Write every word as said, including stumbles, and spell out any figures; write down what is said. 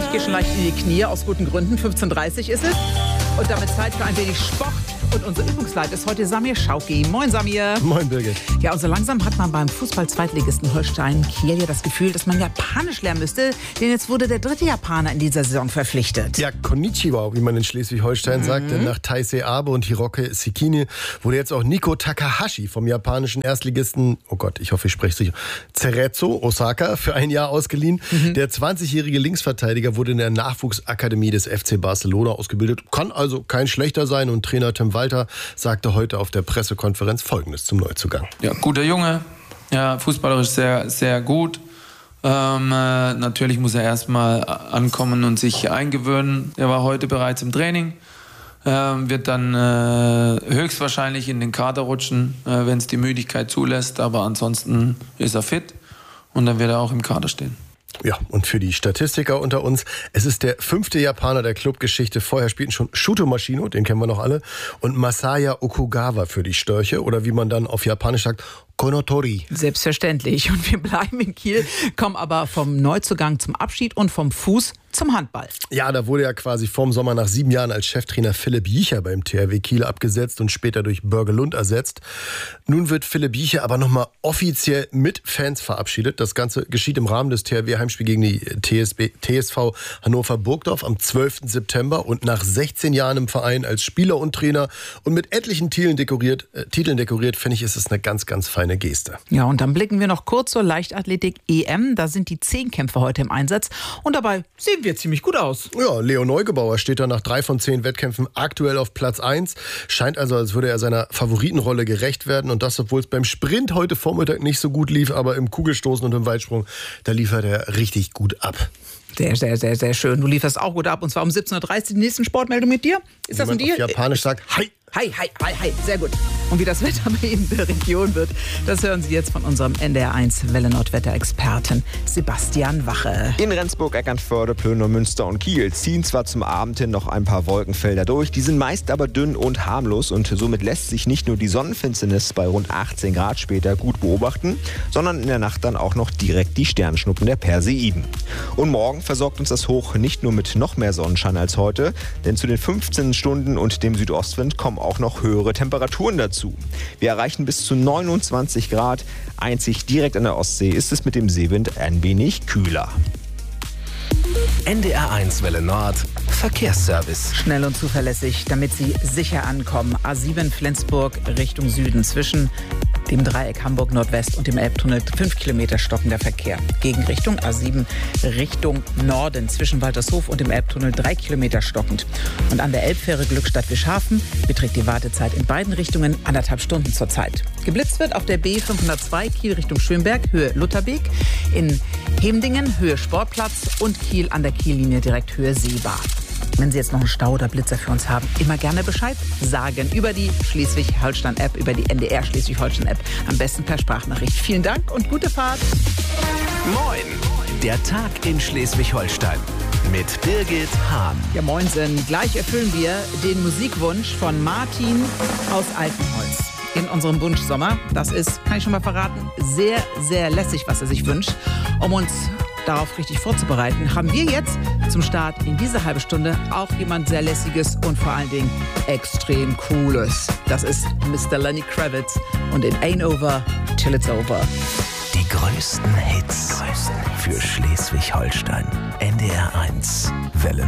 ich gehe schon leicht in die Knie, aus guten Gründen. fünfzehn Uhr dreißig ist es. Und damit Zeit für ein wenig Sport. Und unser Übungsleiter ist heute Samir Schauki. Moin, Samir. Moin, Birgit. Ja, und so langsam hat man beim Fußball-Zweitligisten Holstein Kiel ja das Gefühl, dass man Japanisch lernen müsste. Denn jetzt wurde der dritte Japaner in dieser Saison verpflichtet. Ja, Konnichiwa, wie man in Schleswig-Holstein mhm. sagt. Denn nach Taisei Abe und Hiroke Sekine wurde jetzt auch Nico Takahashi vom japanischen Erstligisten, oh Gott, ich hoffe, ich spreche es sicher, Cerezo Osaka für ein Jahr ausgeliehen. Mhm. Der zwanzigjährige Linksverteidiger wurde in der Nachwuchsakademie des F C Barcelona ausgebildet. Kann also kein schlechter sein. Und Trainer Tim Walter sagte heute auf der Pressekonferenz Folgendes zum Neuzugang. Ja, guter Junge, ja, fußballerisch sehr, sehr gut. Ähm, äh, natürlich muss er erstmal ankommen und sich eingewöhnen. Er war heute bereits im Training, ähm, wird dann äh, höchstwahrscheinlich in den Kader rutschen, äh, wenn es die Müdigkeit zulässt. Aber ansonsten ist er fit und dann wird er auch im Kader stehen. Ja, und für die Statistiker unter uns, es ist der fünfte Japaner der Clubgeschichte. Vorher spielten schon Shuto Mashino, den kennen wir noch alle, und Masaya Okugawa für die Störche oder wie man dann auf Japanisch sagt, Konotori. Selbstverständlich. Und wir bleiben in Kiel, kommen aber vom Neuzugang zum Abschied und vom Fuß zum Handball. Ja, da wurde ja quasi vorm Sommer nach sieben Jahren als Cheftrainer Philipp Jicher beim T H W Kiel abgesetzt und später durch Börge Lund ersetzt. Nun wird Philipp Jicher aber nochmal offiziell mit Fans verabschiedet. Das Ganze geschieht im Rahmen des T H W-Heimspiels gegen die T S B, T S V Hannover-Burgdorf am zwölften September. Und nach sechzehn Jahren im Verein als Spieler und Trainer und mit etlichen Titeln dekoriert, äh, Titeln dekoriert, finde ich, ist es eine ganz, ganz feine Geste. Ja, und dann blicken wir noch kurz zur Leichtathletik-E M. Da sind die Zehnkämpfer heute im Einsatz. Und dabei sehen wir ziemlich gut aus. Ja, Leo Neugebauer steht da nach drei von zehn Wettkämpfen aktuell auf Platz eins. Scheint also, als würde er seiner Favoritenrolle gerecht werden. Und das, obwohl es beim Sprint heute Vormittag nicht so gut lief, aber im Kugelstoßen und im Weitsprung, da liefert er richtig gut ab. Sehr, sehr, sehr, sehr schön. Du lieferst auch gut ab. Und zwar um siebzehn Uhr dreißig die nächsten Sportmeldung mit dir. Ist das mit dir? Auf Japanisch sagt, hi. Hi, hi, hi, hi, sehr gut. Und wie das Wetter bei Ihnen in der Region wird, das hören Sie jetzt von unserem N D R eins Welle Nord-Wetter-Experten Sebastian Wache. In Rendsburg, Eckernförde, Plön, Münster und Kiel ziehen zwar zum Abend hin noch ein paar Wolkenfelder durch, die sind meist aber dünn und harmlos und somit lässt sich nicht nur die Sonnenfinsternis bei rund achtzehn Grad später gut beobachten, sondern in der Nacht dann auch noch direkt die Sternschnuppen der Perseiden. Und morgen versorgt uns das Hoch nicht nur mit noch mehr Sonnenschein als heute, denn zu den fünfzehn Stunden und dem Südostwind kommen auch noch höhere Temperaturen dazu. Wir erreichen bis zu neunundzwanzig Grad. Einzig direkt an der Ostsee ist es mit dem Seewind ein wenig kühler. N D R eins Welle Nord Verkehrsservice. Schnell und zuverlässig, damit Sie sicher ankommen. A sieben Flensburg Richtung Süden zwischen dem Dreieck Hamburg Nordwest und dem Elbtunnel fünf Kilometer stockender Verkehr. Gegenrichtung A sieben Richtung Norden zwischen Waltershof und dem Elbtunnel drei Kilometer stockend. Und an der Elbfähre Glückstadt-Wischhafen beträgt die Wartezeit in beiden Richtungen anderthalb Stunden zurzeit. Geblitzt wird auf der B fünfhundertzwei Kiel Richtung Schönberg, Höhe Lutherbeek, in Hemdingen, Höhe Sportplatz und Kiel an der Kiellinie direkt Höhe Seebad. Wenn Sie jetzt noch einen Stau oder Blitzer für uns haben, immer gerne Bescheid sagen. Über die Schleswig-Holstein-App, über die N D R Schleswig-Holstein-App. Am besten per Sprachnachricht. Vielen Dank und gute Fahrt. Moin, der Tag in Schleswig-Holstein mit Birgit Hahn. Ja, moinsen. Gleich erfüllen wir den Musikwunsch von Martin aus Altenholz in unserem Wunschsommer. Das ist, kann ich schon mal verraten, sehr, sehr lässig, was er sich wünscht. Um uns darauf richtig vorzubereiten, haben wir jetzt zum Start in diese halbe Stunde auch jemand sehr Lässiges und vor allen Dingen extrem Cooles. Das ist Mister Lenny Kravitz und It Ain't Over Till It's Over. Die größten Hits für Schleswig-Holstein. N D R eins Welle